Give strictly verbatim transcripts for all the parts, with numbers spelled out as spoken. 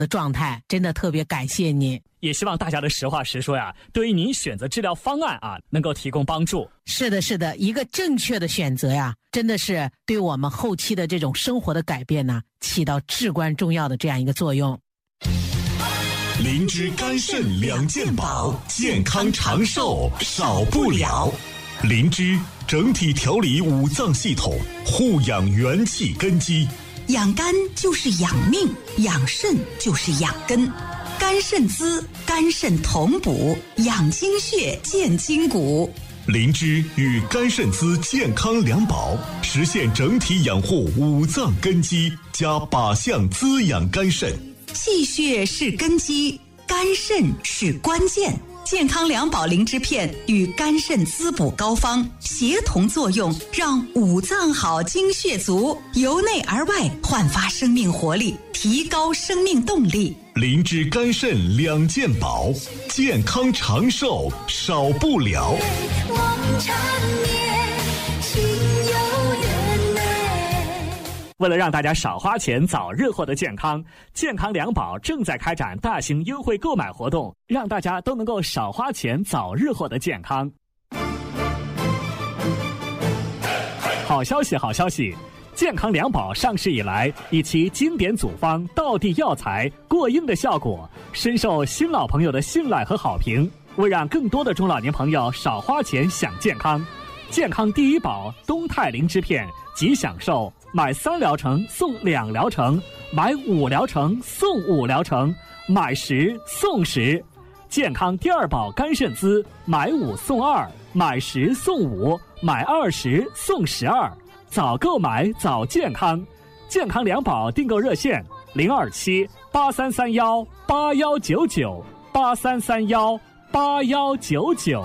的状态，真的特别感谢你。 也希望大家的实话实说呀，对于您选择治疗方案啊，能够提供帮助。 是的，是的，一个正确的选择呀，真的是对我们后期的这种生活的改变呢，起到至关重要的这样一个作用。 灵芝肝肾两件宝，健康长寿少不了。灵芝整体调理五脏系统，护养元气根基。 养肝就是养命，养肾就是养根。肝肾滋，肝肾同补，养精血，健筋骨。 灵芝与肝肾滋健康两宝，实现整体养护五脏根基，加靶向滋养肝肾。 气血是根基，肝肾是关键。健康两宝灵芝片与肝肾滋补膏方协同作用，让五脏好、精血足，由内而外焕发生命活力，提高生命动力。 灵芝肝肾两件宝，健康长寿少不了。 为了让大家少花钱早日获得健康，健康两宝正在开展大型优惠购买活动，让大家都能够少花钱早日获得健康。好消息好消息，健康两宝上市以来，以其经典组方、道地药材、过硬的效果，深受新老朋友的信赖和好评。为让更多的中老年朋友少花钱享健康，健康第一宝东肽灵芝片即享受买三疗程送两疗程，买五疗程送五疗程，买十送十。健康第二宝肝肾滋，买五送二，买十送五，买二十送十二。早购买早健康，健康两宝订购热线零二七八三三幺八幺九九八三三幺八幺九九。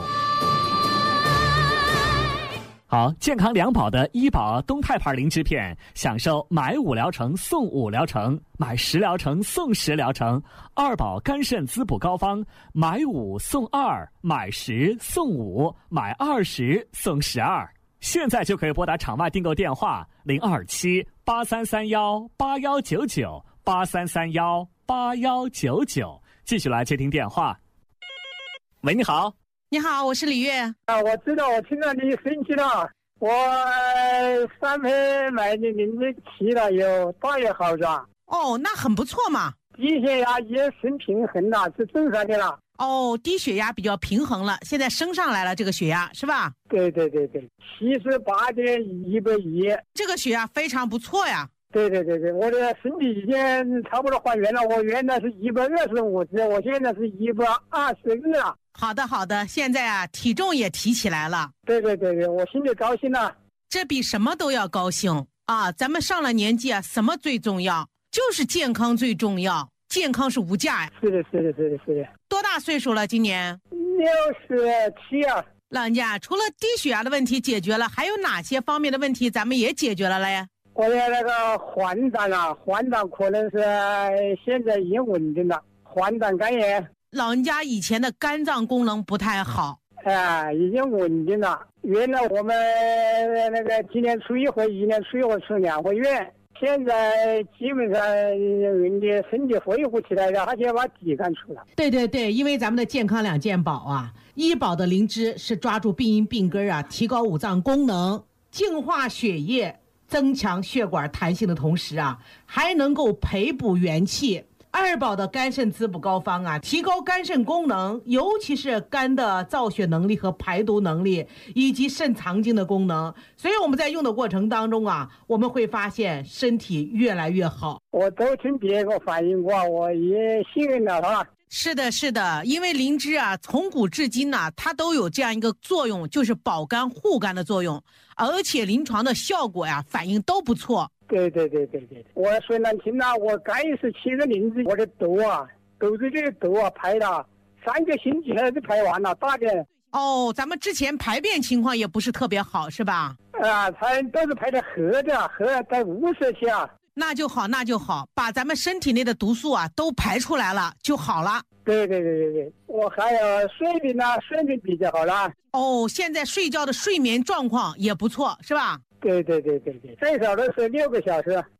好，健康两宝的医保东肽牌灵芝片，享受买五疗程送五疗程，买十疗程送十疗程；二宝肝肾滋补膏方，买五送二，买十送五，买二十送十二。现在就可以拨打场外订购电话零二七八三三幺八幺九九八三三幺八幺九九。继续来接听电话。喂，你好。 你好，我是李月。 啊，我知道，我听到你声音了。我三盆买的灵芝吃了有八月好转。 哦，那很不错嘛。 低血压也升平衡了，是正常的了。 哦，低血压比较平衡了，现在升上来了，这个血压是吧？ 对对对对，七十八点一百一，这个血压非常不错呀。 对对对对，我的身体已经差不多还原了，我原来是一百二十五斤，我现在是一百二十二了。 好的好的，现在啊体重也提起来了。 对对对对，我心里高兴了。 这比什么都要高兴啊！咱们上了年纪啊，什么最重要？就是健康最重要，健康是无价呀。 是的是的是的是的。 多大岁数了？今年六十七啊。 老人家，除了低血压的问题解决了，还有哪些方面的问题咱们也解决了嘞？ 我的那个环胆啊，环胆可能是现在已经稳定了，环胆肝炎。 老人家以前的肝脏功能不太好， 哎，已经稳定了。原来我们那个今年出一回，一年出一回出两回院，现在基本上人的身体恢复起来了，而且把底干出了。 对对对，因为咱们的健康两件宝啊，医保的灵芝是抓住病因病根啊，提高五脏功能，净化血液，增强血管弹性的同时啊，还能够培补元气。二宝的肝肾滋补膏方啊，提高肝肾功能，尤其是肝的造血能力和排毒能力，以及肾藏精的功能。所以我们在用的过程当中啊，我们会发现身体越来越好。 我都听别人反映过，我也信任了他。 是的是的，因为灵芝啊，从古至今呢、啊，它都有这样一个作用，就是保肝护肝的作用，而且临床的效果呀、啊，反应都不错。 对对对对对，我虽然听了，我刚一次吃的灵芝，我的毒啊，肚子里的毒啊排了三个星期还是排完了，大便。 哦，咱们之前排便情况也不是特别好，是吧？ 啊，排都是排的合的，合在五十去啊。 那就好，那就好，把咱们身体内的毒素啊都排出来了就好了。 对对对对对，我还有睡眠呢，睡眠比较好了。 哦，现在睡觉的睡眠状况也不错，是吧？ 对对对对对，最少的是六个小时。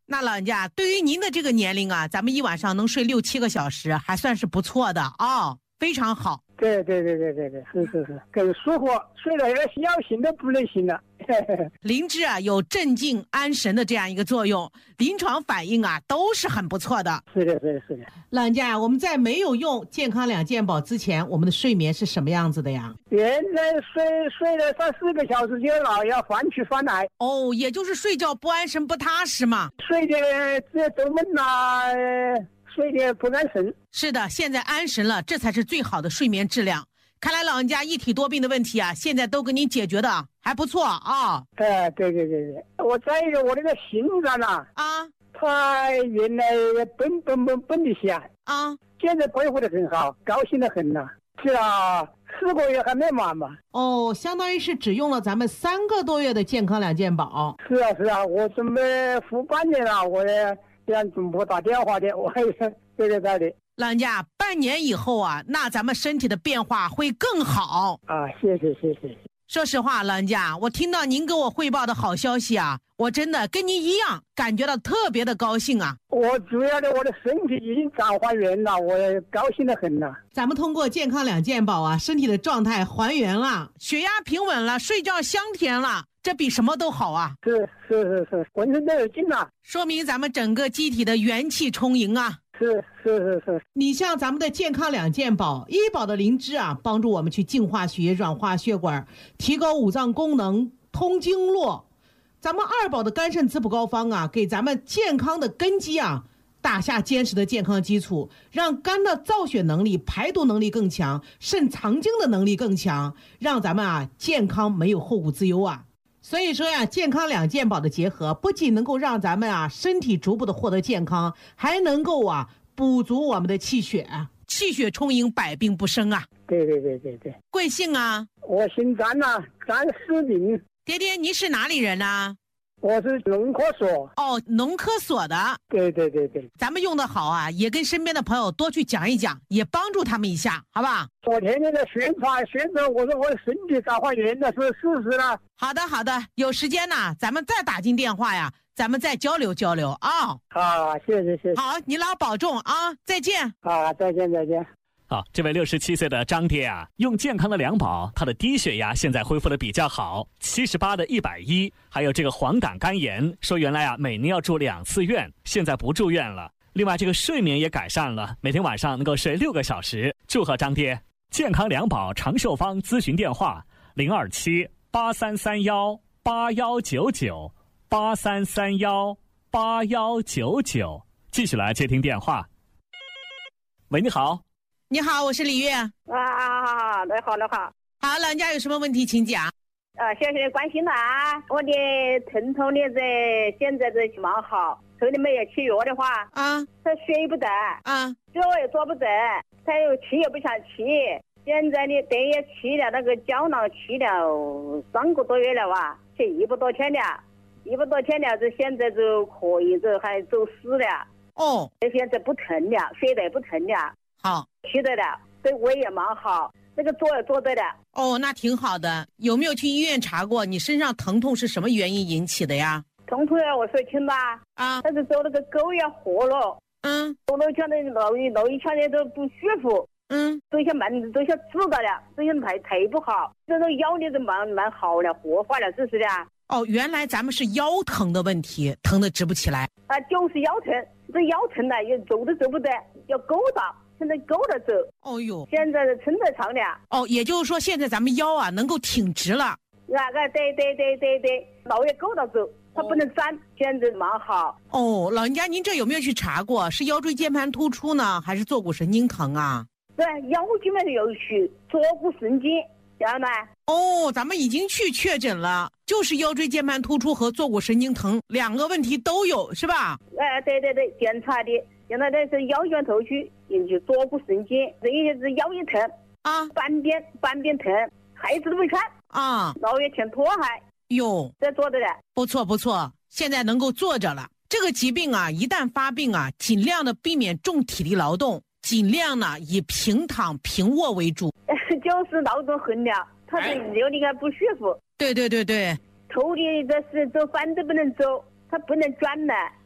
那老人家，对于您的这个年龄啊，咱们一晚上能睡六七个小时，还算是不错的啊、哦，非常好。 对对对对对对，是是是，更舒服，睡了要醒都不能醒了。 灵芝啊，有镇静安神的这样一个作用，临床反应啊都是很不错的。 是的，是的，是的。 老人家，我们在没有用健康两件宝之前，我们的睡眠是什么样子的呀？ 原来睡睡了三四个小时就老要翻去翻来。 哦，也就是睡觉不安神不踏实嘛。 睡的这做梦呐，睡得不安神。 是的，现在安神了，这才是最好的睡眠质量。看来老人家一体多病的问题啊，现在都给您解决的还不错啊。 哎，对对对对，我再一个我那个心脏啊， 啊， 它原来蹦蹦蹦蹦的响啊， 现在恢复的很好，高兴的很呐。是啊，四个月还没满嘛。 哦，相当于是只用了咱们三个多月的健康两件宝。 是啊是啊，我准备付半年了，我也让总部打电话的，我也对对对的。 老人家，半年以后啊，那咱们身体的变化会更好啊！谢谢谢谢。 说实话，老人家，我听到您给我汇报的好消息啊，我真的跟您一样，感觉到特别的高兴啊。 我主要的，我的身体已经长还原了，我高兴的很了。 咱们通过健康两件宝啊，身体的状态还原了，血压平稳了，睡觉香甜了，这比什么都好啊！ 是是是是，浑身都有劲了， 说明咱们整个机体的元气充盈啊。 是是是是， 你像咱们的健康两件宝，一宝的灵芝啊，帮助我们去净化血液、软化血管，提高五脏功能，通经络。咱们二宝的肝肾滋补膏方啊，给咱们健康的根基啊打下坚实的健康基础，让肝的造血能力、排毒能力更强，肾藏精的能力更强，让咱们啊健康没有后顾之忧啊。所以说呀，健康两件宝的结合，不仅能够让咱们啊身体逐步的获得健康，还能够啊补足我们的气血，气血充盈，百病不生啊。 对对对对对。 贵姓啊？ 我姓张呐，张思明。 爹爹，您是哪里人呢？ 我是农科所。 哦，农科所的。 对对对对， 咱们用的好啊，也跟身边的朋友多去讲一讲，也帮助他们一下，好吧？ 我天天在宣传宣传，我说我的身体长还原了，是事实了。 好的好的，有时间呢，咱们再打进电话呀，咱们再交流交流啊。 好，谢谢谢谢。 好，你老保重啊，再见。 好，再见再见。 好，这位六十七岁的张爹啊，用健康的两宝，他的低血压现在恢复的比较好，七十八的一百一，还有这个黄疸肝炎，说原来啊每年要住两次院，现在不住院了。另外这个睡眠也改善了，每天晚上能够睡六个小时。祝贺张爹！健康两宝长寿方咨询电话零二七八三三幺八幺九九八三三幺八幺九九，继续来接听电话。喂，你好。 你好，我是李月。 啊啊，那好，那好。 好，老人家有什么问题请讲。 啊，谢谢关心了啊！我的疼痛的在现在这蛮好，手里没有吃药的话， 啊， 他睡不得， 啊， 坐也坐不得，他又吃也不想吃。现在的等也吃了那个胶囊，吃了三个多月了哇，吃一百多天了，一百多天了，这现在就可以，这还走死了。 哦， 现在不疼了，睡得不疼了。 好， 吃得了，对胃也蛮好，那个坐也坐得了。 哦，那挺好的。有没有去医院查过你身上疼痛是什么原因引起的呀？ 疼痛啊，我说轻吧， 啊， 但是走那个沟也活了， 嗯， 走路圈的路一路一圈的都不舒服， 嗯， 走些慢，走些直着了，走些腿腿不好，这种腰的都蛮蛮好了，活化了，是不是的？ 哦，原来咱们是腰疼的问题，疼得直不起来。 啊，就是腰疼，这腰疼呢，又走都走不得，要勾到。现在勾着走， 哦呦， 现在是撑得长了。 哦，也就是说现在咱们腰啊能够挺直了。 那个对对对对对，老也勾着走，它不能粘，现在蛮好。 哦，老人家您这有没有去查过，是腰椎间盘突出呢，还是坐骨神经疼啊？ 对，腰基本上有去坐骨神经，晓得吗？ 哦，咱们已经去确诊了，就是腰椎间盘突出和坐骨神经疼两个问题都有，是吧？ 哎，对对对，检查的。现在这是腰卷头区引起坐骨神经，这一些是腰一疼啊， 半边半边疼，孩子都没看啊， 老也挺拖还哟， 这坐着了， 不错不错，现在能够坐着了。这个疾病啊，一旦发病啊，尽量的避免重体力劳动，尽量呢以平躺平卧为主。 就是劳动很了，他的有点不舒服。 对对对对， 头的这是走翻都不能走，他不能转了。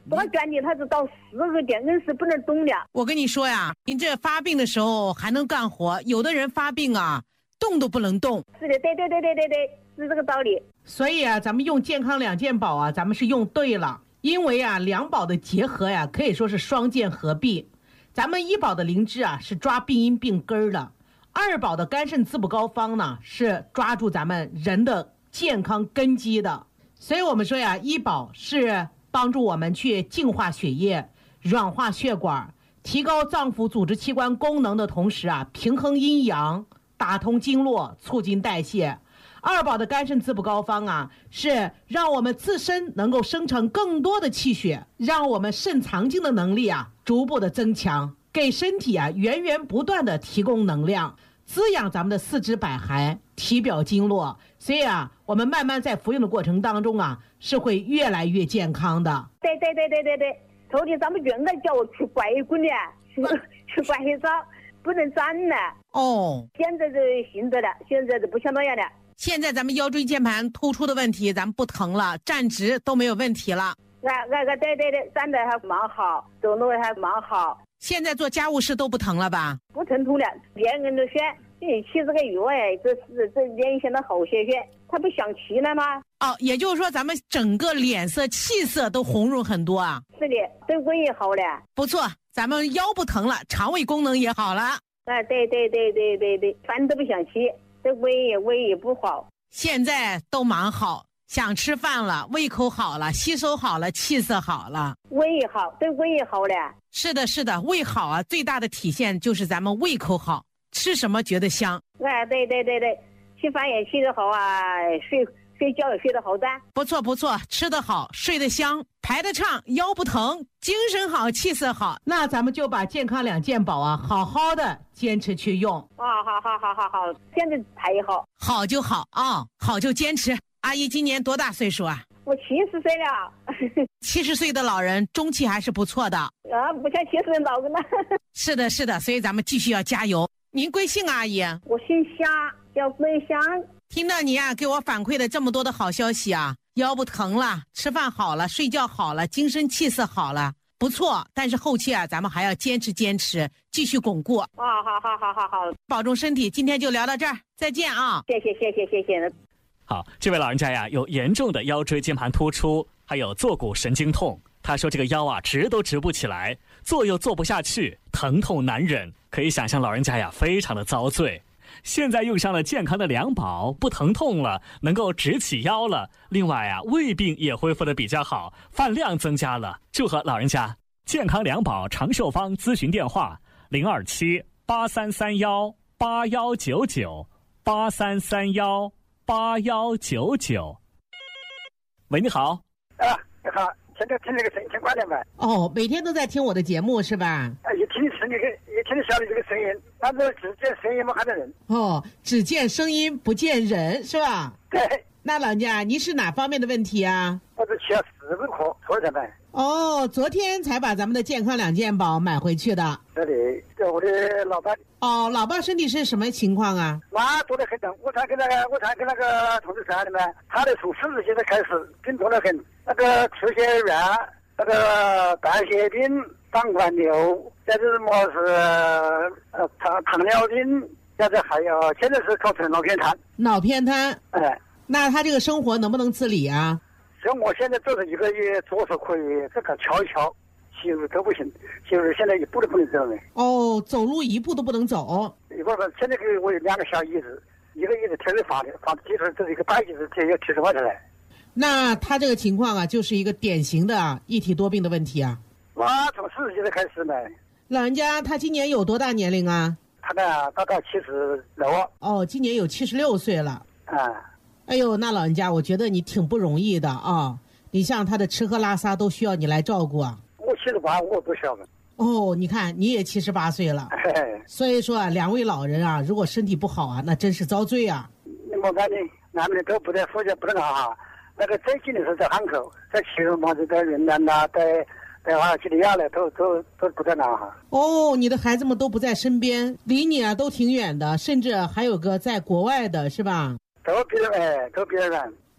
多卷的他是到四个点，硬是不能动了。 我跟你说呀，您这发病的时候还能干活，有的人发病啊，动都不能动。 是的，对对对对对对，是这个道理。 所以啊，咱们用健康两件宝啊，咱们是用对了。因为啊，两宝的结合呀，可以说是双剑合璧。咱们一宝的灵芝啊，是抓病因病根儿的；二宝的肝肾滋补膏方呢，是抓住咱们人的健康根基的。所以我们说呀，一宝是帮助我们去净化血液、软化血管、提高脏腑组织器官功能的同时啊，平衡阴阳、打通经络、促进代谢。二宝的肝肾滋补膏方啊，是让我们自身能够生成更多的气血，让我们肾藏精的能力啊逐步的增强，给身体啊源源不断的提供能量，滋养咱们的四肢百骸、体表经络。所以啊，我们慢慢在服用的过程当中啊，是会越来越健康的。 对对对对对对，头天咱们原来叫我去拐棍的，去去拐黑枣，不能站了。 哦， 现在就行得了，现在就不像那样了。 现在咱们腰椎间盘突出的问题，咱们不疼了，站直都没有问题了。 啊啊啊！对对对，站得还蛮好，走路还蛮好。 现在做家务事都不疼了吧？ 不疼痛了，别人都说你吃这个药哎，这是这脸现在好些些，他不想吃了吗？ 哦，也就是说咱们整个脸色气色都红润很多啊。 是的，对胃也好了。 不错，咱们腰不疼了，肠胃功能也好了。 啊，对对对对对对，饭都不想吃，这胃也胃也不好。 现在都蛮好，想吃饭了，胃口好了，吸收好了，气色好了， 胃也好，对胃也好了。 是的，是的，胃好啊，最大的体现就是咱们胃口好，吃什么觉得香。 啊，对对对对，吃饭也吃得好啊，睡睡觉也睡得好的。 不错不错，吃得好，睡得香，排得畅，腰不疼，精神好，气色好。那咱们就把健康两件宝啊，好好的坚持去用。 啊，好好好好好，现在太好， 好就好啊、哦，好就坚持。阿姨今年多大岁数啊？ 我七十岁了。 七十岁的老人中气还是不错的啊，不像七十岁老人了。 是的，是的，所以咱们继续要加油。您贵姓啊，阿姨？ 我姓夏，叫桂香。 听到你啊给我反馈的这么多的好消息啊，腰不疼了，吃饭好了，睡觉好了，精神气色好了，不错。但是后期啊，咱们还要坚持坚持，继续巩固。 啊，好好好好好， 保重身体。今天就聊到这儿，再见啊！ 谢谢谢谢谢谢。 好，这位老人家呀，有严重的腰椎间盘突出，还有坐骨神经痛。他说这个腰啊，直都直不起来，坐又坐不下去，疼痛难忍。可以想象老人家呀，非常的遭罪。现在用上了健康的两宝，不疼痛了，能够直起腰了。另外啊，胃病也恢复的比较好，饭量增加了。祝贺老人家！健康两宝长寿方咨询电话：零二七八三三幺八幺九九八三三幺八幺九九。喂，你好。 啊，你好，现在听那个声音听惯了吧？ 哦，每天都在听我的节目是吧？ 啊，一听是那个，一听晓得这个声音，但是只见声音没看到人。 哦，只见声音不见人是吧？ 对。 那老人家，您是哪方面的问题啊？ 我是去了四个科，昨天买。 哦，昨天才把咱们的健康两件宝买回去的。 这里，这我的老伴。 哦，老伴身体是什么情况啊？ 那多得很的，我才跟那个，我才跟那个同志说的嘛，他的从四十岁的开始病多得很，那个出血源，那个代谢病、胆管瘤，再是么是呃糖糖尿病，再是还有现在是搞成脑偏瘫。脑偏瘫，哎， 那他这个生活能不能自理啊？ 像我现在做了一个月，左手可以这个敲一敲，膝盖都不行，就是现在一步都不能走了。 哦，走路一步都不能走。 一会儿现在给我有两个小椅子，一个椅子贴着发的，发的地上这是一个大椅子，这要七十块钱来。 那他这个情况啊，就是一个典型的一体多病的问题啊。 那从四十岁才开始呢。 老人家他今年有多大年龄啊？ 他呢大概七十六。 哦，今年有七十六岁了。 啊。 哎呦，那老人家，我觉得你挺不容易的啊！你像他的吃喝拉撒都需要你来照顾啊。 我七十八，我不需要。 哦，你看你也七十八岁了，所以说啊，两位老人啊，如果身体不好啊，那真是遭罪啊。 你没干净，俺们都不在福建，不能好。那个最近的是在汉口，在祁隆嘛，就在云南呐，在在哈基利亚了，都都都不在那哈。 哦，你的孩子们都不在身边，离你啊都挺远的，甚至还有个在国外的，是吧？ 都比较哎，都比较远。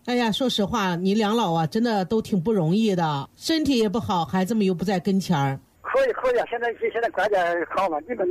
哎呀，说实话，你两老啊，真的都挺不容易的，身体也不好，孩子们又不在跟前儿。 可以可以啊，现在现在关键好了，你们。